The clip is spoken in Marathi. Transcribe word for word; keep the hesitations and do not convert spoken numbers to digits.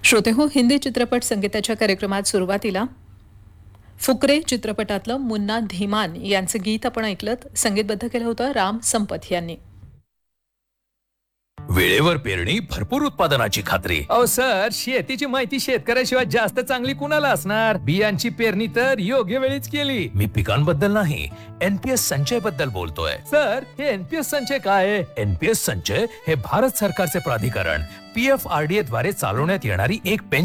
श्रोते हो, हिंदी चित्रपट संगीताच्या कार्यक्रमात सुरुवातीला फुकरे चित्रपटातलं मुन्ना धीमान यांचं गीत आपण ऐकलत. संगीतबद्ध केलं होतं राम संपत यांनी. वेळेवर पेरणी, भरपूर उत्पादनाची खात्री. अहो सर, शेतीची माहिती शेतकऱ्याशिवाय जास्त चांगली कुणाला असणार? बियांची पेरणी तर योग्य वेळीच केली. मी पिकांबद्दल नाही, एनपीएस संचय बद्दल बोलतोय. सर, हे एनपीएस संचय काय आहे? एनपीएस संचय हे भारत सरकारचे प्राधिकरण पीएफआरडीए द्वारे चालवण्यात येणारी एक पेन्शन